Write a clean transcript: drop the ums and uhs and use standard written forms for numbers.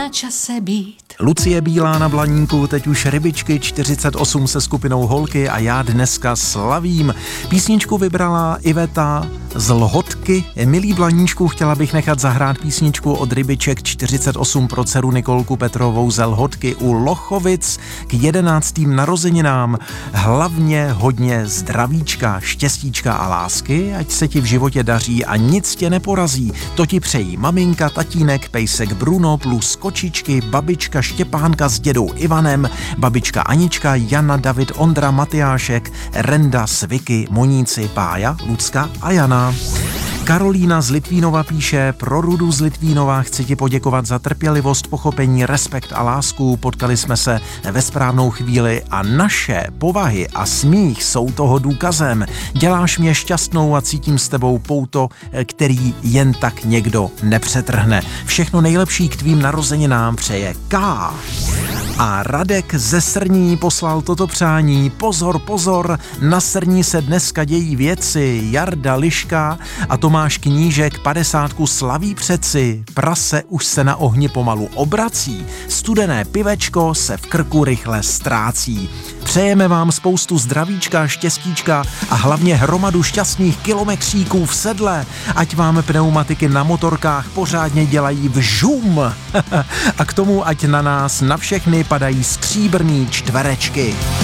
na čase být. Lucie Bílá na Blaníku, teď už Rybičky 48 se skupinou Holky a já dneska slavím. Písničku vybrala Iveta z Lhotky. Milý Blaníčku, chtěla bych nechat zahrát písničku od Rybiček 48 pro dceru Nikolku Petrovou z Lhotky u Lochovic k 11. narozeninám. Hlavně hodně zdravíčka, štěstíčka a lásky, ať se ti v životě daří a nic tě neporazí. To ti přejí maminka, tatínek, pejsek Bruno plus kočičky, babička Štěpánka s dědou Ivanem, babička Anička, Jana, David, Ondra, Matyášek, Renda, Sviky, Moníci, Pája, Lucka a Jana. Karolína z Litvínova píše: pro Rudu z Litvínova chci ti poděkovat za trpělivost, pochopení, respekt a lásku. Potkali jsme se ve správnou chvíli a naše povahy a smích jsou toho důkazem. Děláš mě šťastnou a cítím s tebou pouto, který jen tak někdo nepřetrhne. Všechno nejlepší k tvým narozeninám přeje K. A Radek ze Srní poslal toto přání: pozor, pozor, na Srní se dneska dějí věci. Jarda Liška a Tomáš Knížek 50 slaví přeci. Prase už se na ohni pomalu obrací. Studené pivečko se v krku rychle ztrácí. Přejeme vám spoustu zdravíčka, štěstíčka a hlavně hromadu šťastných kilometříků v sedle. Ať vám pneumatiky na motorkách pořádně dělají vžum. A k tomu ať na nás na všechny padají stříbrný čtverečky.